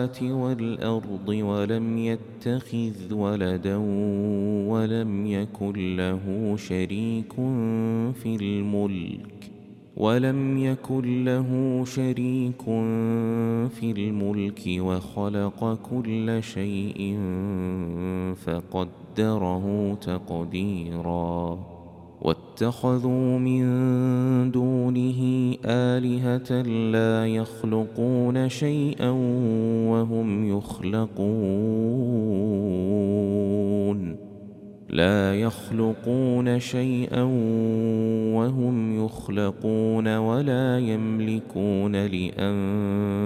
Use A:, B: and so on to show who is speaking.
A: السماوات والأرض ولم يتخذ ولدا ولم يكن له شريك في الملك وخلق كل شيء فقدره تقديرا واتخذوا من دونه آلهة لا يخلقون شيئا وهم يخلقون ولا يملكون لأنفسهم